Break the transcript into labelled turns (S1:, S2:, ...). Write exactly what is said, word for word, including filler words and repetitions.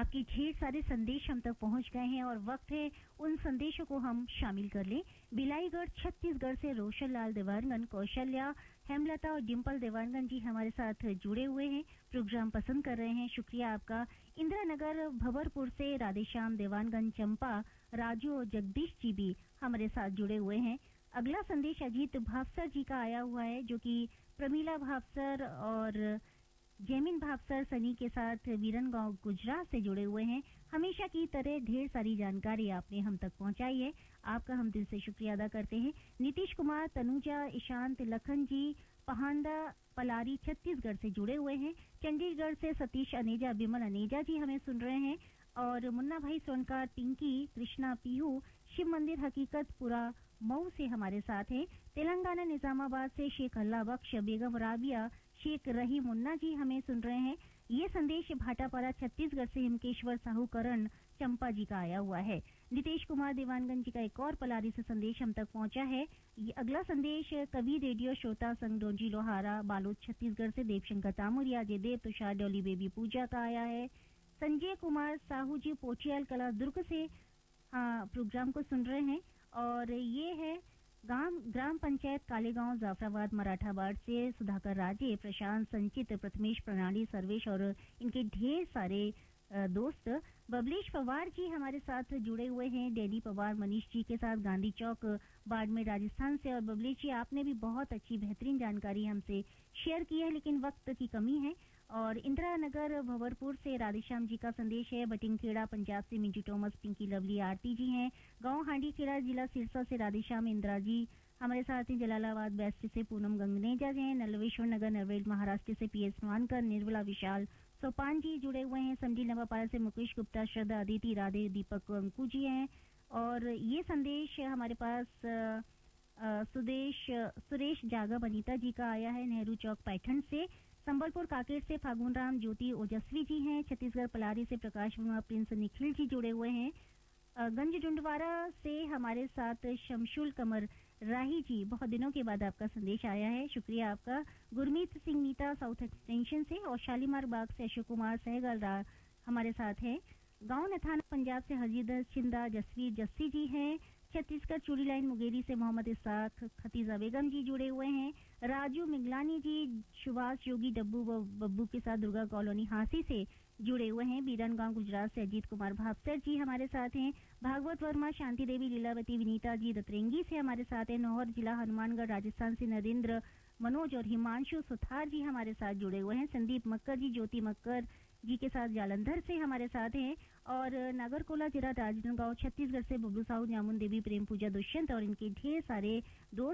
S1: आपके ढेर सारे संदेश हम तक पहुंच गए हैं और वक्त है उन संदेशों को हम शामिल कर लें। बिलाईगढ़ छत्तीसगढ़ से रोशन लाल देवानगन, कौशल्या, हेमलता और डिम्पल देवानगन जी हमारे साथ जुड़े हुए हैं, प्रोग्राम पसंद कर रहे हैं, शुक्रिया आपका। इंदिरा नगर भवरपुर से राधेश्याम देवानगन, चंपा, राजू और जगदीश जी भी हमारे साथ जुड़े हुए हैं। अगला संदेश अजीत भावसर जी का आया हुआ है, जो कि प्रमीला भावसर और जैमिन भावसर सनी के साथ वीरनगांव गुजरात से जुड़े हुए हैं। हमेशा की तरह ढेर सारी जानकारी आपने हम तक पहुंचाई है, आपका हम दिल से शुक्रिया अदा करते हैं। नीतीश कुमार, तनुजा, ईशांत, लखन जी पहांदा पलारी छत्तीसगढ़ से जुड़े हुए हैं। चंडीगढ़ से सतीश अनेजा, विमल अनेजा जी हमें सुन रहे हैं और मुन्ना भाई सोनकार, पिंकी, कृष्णा, पीहू, शिव मंदिर हकीकतपुरा मऊ से हमारे साथ हैं। तेलंगाना निजामाबाद से शेख अल्लाह बख्श, बेगम राबिया, शेख रही मुन्ना जी हमें सुन रहे हैं। ये संदेश भाटापारा छत्तीसगढ़ से हिमकेश्वर साहू करण चंपा जी का आया हुआ है। नितेश कुमार देवानगंज जी का एक और पलारी से संदेश हम तक पहुंचा है। ये अगला संदेश कवि रेडियो श्रोता संघ डोंजी लोहारा बालोद छत्तीसगढ़ से देवशंकर तामुरिया, जयदेव तुषार, डोली बेबी पूजा का आया है। संजय कुमार साहू जी पोचियाल कला दुर्ग से हाँ प्रोग्राम को सुन रहे हैं और ये है गांव ग्राम पंचायत कालेगांव जाफराबाद मराठाबाद से सुधाकर राजे, प्रशांत, संचित, प्रथमेश, प्रणाली, सर्वेश और इनके ढेर सारे दोस्त। बबलेश पवार जी हमारे साथ जुड़े हुए हैं, डैनी पवार मनीष जी के साथ गांधी चौक बाड़मेर राजस्थान से। और बबलेश जी आपने भी बहुत अच्छी बेहतरीन जानकारी हमसे शेयर की है, लेकिन वक्त की कमी है। और इंदिरा नगर भवरपुर से राधेश्याम जी का संदेश है। बटिंगखेड़ा पंजाब से मिंजू टॉमस, पिंकी, लवली, आरती जी हैं। गांव हांडीखेड़ा जिला सिरसा से राधेश्याम इंदिरा जी हमारे साथ हैं। जलालाबाद वेस्ट से पूनम गंगनेजा जी हैं। नलवेश्वर नगर नरवेल महाराष्ट्र से पी एस नवानकर, निर्मला, विशाल, सोपान जी जुड़े हुए हैं। समडी नवापारा से मुकेश गुप्ता, श्रद्धा, अदिति, राधे, दीपक, अंकु जी हैं। और ये संदेश हमारे पास सुदेश सुरेश जागा बनीता जी का आया है, नेहरू चौक पैठन से। संबलपुर काकेट से फागुन राम, ज्योति, ओजस्वी जी हैं। छत्तीसगढ़ पलारी से प्रकाश वर्मा, प्रिंस, निखिल जी जुड़े हुए हैं। गंज डुंडवारा से हमारे साथ शमशुल कमर राही जी, बहुत दिनों के बाद आपका संदेश आया है, शुक्रिया आपका। गुरमीत सिंह नीता साउथ एक्सटेंशन से और शालीमार बाग से अशोक कुमार सहगल हमारे साथ हैं। गांव नथाना पंजाब से हजीदर छिंदा, जसवीर जस्सी जी हैं। छत्तीसगढ़ चूड़ी लाइन मुंगेरी से मोहम्मद इसाक, खतीजा बेगम जी जुड़े हुए हैं। राजू मिगलानी जी सुभाष योगी डब्बू बब्बू के साथ दुर्गा कॉलोनी हांसी से जुड़े हुए हैं। बीरनगांव गुजरात से अजीत कुमार भावसर जी हमारे साथ हैं। भागवत वर्मा, शांति देवी, लीलावती, विनीता जी दतरेंगी से हमारे साथ हैं। नौहर जिला हनुमानगढ़ राजस्थान से नरेंद्र, मनोज और हिमांशु सुथार जी हमारे साथ जुड़े हुए हैं। संदीप मक्कर जी, ज्योति मक्कर जी के साथ जालंधर से हमारे साथ हैं। और नागरकोला जिला राजनांदगांव छत्तीसगढ़ से बबलू साहू, जामुन देवी, प्रेम पूजा, दुष्यंत और इनके ढेर सारे दोस्त